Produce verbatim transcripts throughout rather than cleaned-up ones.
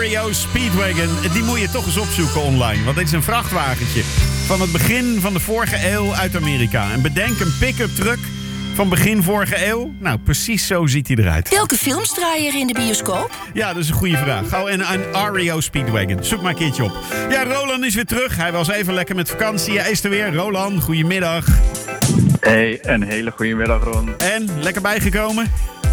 R E O Speedwagon. Die moet je toch eens opzoeken online. Want dit is een vrachtwagentje van het begin van de vorige eeuw uit Amerika. En bedenk een pick-up truck van begin vorige eeuw. Nou, precies zo ziet hij eruit. Welke films draai je in de bioscoop? Ja, dat is een goede vraag. Gauw een, een R E O Speedwagon. Zoek maar een keertje op. Ja, Roland is weer terug. Hij was even lekker met vakantie. Hij is er weer. Roland, goedemiddag. Hey, een hele goede middag, Ron. En, lekker bijgekomen?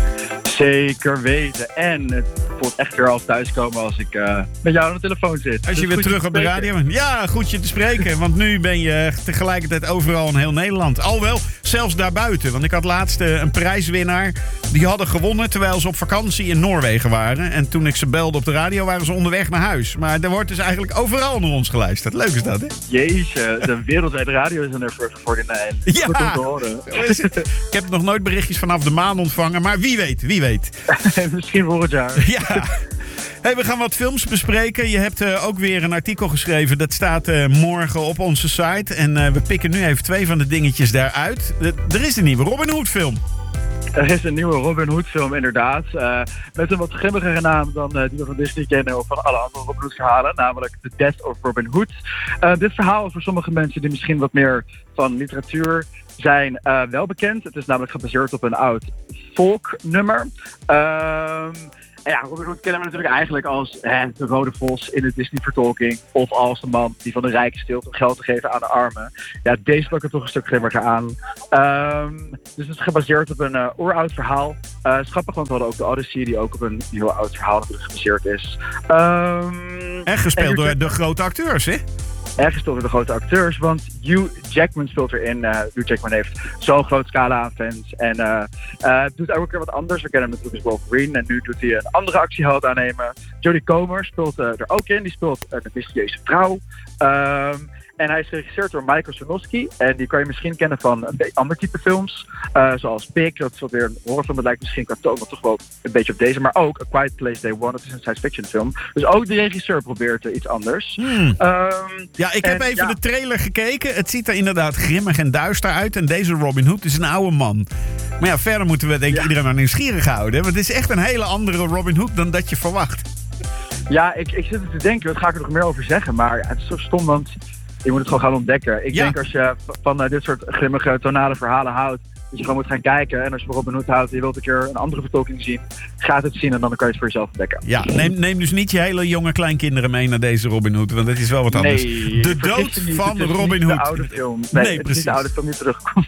Zeker weten. En het voelt echt weer als thuiskomen als ik uh, met jou aan de telefoon zit. Als je dus weer terug op de radio bent. Ja, goed je te spreken. Want nu ben je tegelijkertijd overal in heel Nederland. Alhoewel, zelfs daarbuiten. Want ik had laatst een prijswinnaar. Die hadden gewonnen terwijl ze op vakantie in Noorwegen waren. En toen ik ze belde op de radio waren ze onderweg naar huis. Maar er wordt dus eigenlijk overal naar ons geluisterd. Leuk is dat, hè? Jeetje, de wereldwijde radio is er voor, voor de Nijn. Ja, goed om te horen. Ik heb nog nooit berichtjes vanaf de maan ontvangen. Maar wie weet, wie weet. Misschien volgend jaar. Ja. Hey, we gaan wat films bespreken. Je hebt uh, ook weer een artikel geschreven. Dat staat uh, morgen op onze site. En uh, we pikken nu even twee van de dingetjes daaruit. Uh, er is een nieuwe Robin Hood film. Er is een nieuwe Robin Hood film, inderdaad. Uh, met een wat grimmigere naam dan uh, die we van Disney kennen of van alle andere Robin Hood verhalen. Namelijk The Death of Robin Hood. Uh, dit verhaal is voor sommige mensen die misschien wat meer van literatuur zijn uh, wel bekend. Het is namelijk gebaseerd op een oud folknummer. Uh, En ja, Robin Hood kennen we natuurlijk eigenlijk als hè, de rode vos in de Disney-vertolking. Of als de man die van de rijken steelt om geld te geven aan de armen. Ja, deze pak er toch een stuk grimmiger aan. Um, dus het is gebaseerd op een uh, oeroud verhaal. Uh, schappig, want we hadden ook de Odyssey, die ook op een heel oud verhaal natuurlijk gebaseerd is. Um, en gespeeld en door de grote acteurs, hè? Erg gespeeld door de grote acteurs, want Hugh Jackman speelt erin. Uh, Hugh Jackman heeft zo'n groot scala aan fans. En uh, uh, doet ook een keer wat anders. We kennen hem natuurlijk als Wolverine. En nu doet hij een andere actieheld aannemen. Jodie Comer speelt uh, er ook in. Die speelt uh, de mysterieuze vrouw. Um, En hij is geregisseerd door Michael Sarnowski. En die kan je misschien kennen van een ander type films. Uh, zoals Pig, dat is wat weer een horrorfilm. Dat lijkt misschien qua toon maar toch wel een beetje op deze. Maar ook A Quiet Place Day One, dat is een science fiction film. Dus ook de regisseur probeert uh, iets anders. Hmm. Um, ja, ik heb en, even ja. de trailer gekeken. Het ziet er inderdaad grimmig en duister uit. En deze Robin Hood is een oude man. Maar ja, verder moeten we denk ik ja. iedereen maar nieuwsgierig houden. Want het is echt een hele andere Robin Hood dan dat je verwacht. Ja, ik, ik zit er te denken. Wat ga ik er nog meer over zeggen? Maar ja, het is zo stom, want je moet het gewoon gaan ontdekken. Ik ja. denk als je van uh, dit soort grimmige tonale verhalen houdt, dat je gewoon moet gaan kijken. En als je van Robin Hood houdt en je wilt een keer een andere vertolking zien, ga het zien en dan kan je het voor jezelf ontdekken. Ja, neem, neem dus niet je hele jonge kleinkinderen mee naar deze Robin Hood, want dat is wel wat anders. Nee, de dood niet, van het is Robin niet Hood. De oude film. Nee, nee het precies. Is niet de oude film die terugkomt.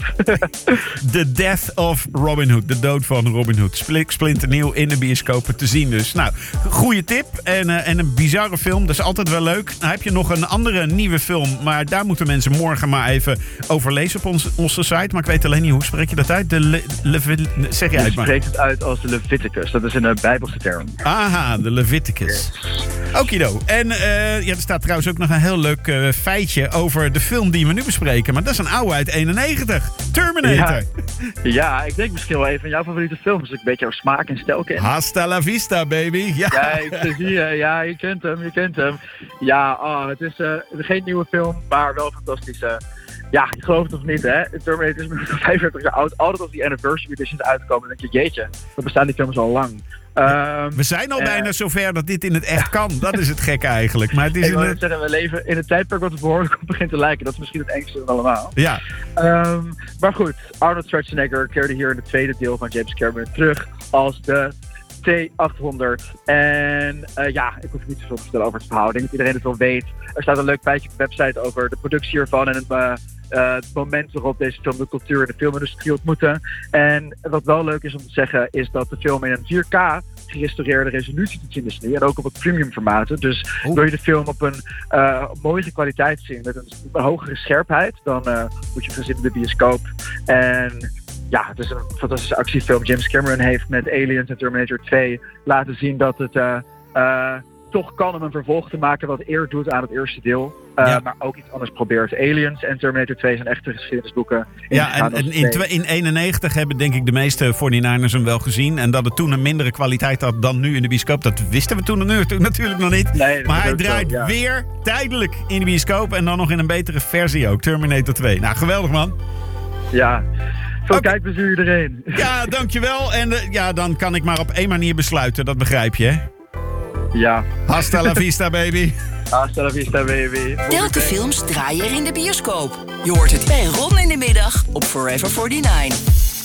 The Death of Robin Hood. De dood van Robin Hood. Spl- splinternieuw in de bioscopen te zien dus. Nou, goede tip. En, uh, en een bizarre film. Dat is altijd wel leuk. Nou heb je nog een andere nieuwe film. Maar daar moeten mensen morgen maar even over lezen op ons, onze site. Maar ik weet alleen niet, hoe spreek je dat uit? De Le- Le- zeg je Je uit maar. spreekt het uit als Leviticus. Dat is een uh, Bijbelse term. Aha, de Leviticus. Okido. En uh, ja, er staat trouwens ook nog een heel leuk uh, feitje over de film die we nu bespreken. Maar dat is een oude uit eenennegentig. Terminator. Ja, ja, ik denk misschien wel een van jouw favoriete films. Als ik een beetje jouw smaak en stijl ken. Hasta la vista, baby. Ja, ja ik zie je. Ja, je kent hem, je kent hem. Ja, oh, het is uh, geen nieuwe film, maar wel fantastisch. Uh, Ja, ik geloof het of niet, hè. Terminator is nu vijfenveertig jaar oud. Altijd als die anniversary editions uitkomen, dan denk je, jeetje, dan bestaan die films al lang. Ja, um, we zijn al uh, bijna zover dat dit in het echt kan. Dat is het gekke eigenlijk. Maar het is ik wil een... zeggen, we leven in een tijdperk wat het behoorlijk op begint te lijken. Dat is misschien het engste van allemaal. Ja. Um, maar goed, Arnold Schwarzenegger keerde hier in het tweede deel van James Cameron terug als de T achthonderd. En uh, ja, ik hoef niet zoveel te vertellen over het verhaal. Ik denk dat iedereen het wel weet. Er staat een leuk feitje op de website over de productie hiervan en het, uh, uh, het moment waarop deze film de cultuur en de filmindustrie ontmoeten. En wat wel leuk is om te zeggen, is dat de film in een vier K gerestaureerde resolutie te zien is nu. En ook op het premium formaten. Dus oh. wil je de film op een uh, mooie kwaliteit zien met een, een hogere scherpheid, dan uh, moet je gaan zitten in de bioscoop. En ja, het is een fantastische actiefilm. James Cameron heeft met Aliens en Terminator twee laten zien dat het uh, uh, toch kan om een vervolg te maken wat eer doet aan het eerste deel. Uh, ja. Maar ook iets anders probeert. Aliens en Terminator twee zijn echte geschiedenisboeken. Ja, en, en in, twa- in eenennegentig hebben denk ik de meeste forty-niners hem wel gezien. En dat het toen een mindere kwaliteit had dan nu in de bioscoop. Dat wisten we toen nu natuurlijk nog niet. Nee, maar hij draait zo, ja. weer tijdelijk in de bioscoop. En dan nog in een betere versie ook. Terminator twee. Nou, geweldig man. Ja. Veel okay. kijkplezier iedereen. Ja, dankjewel. En uh, ja, dan kan ik maar op één manier besluiten. Dat begrijp je, hè? Ja. Hasta la vista, baby. Hasta la vista, baby. Welke films draaien er in de bioscoop? Je hoort het bij Ron in de middag op Forever eenenveertig.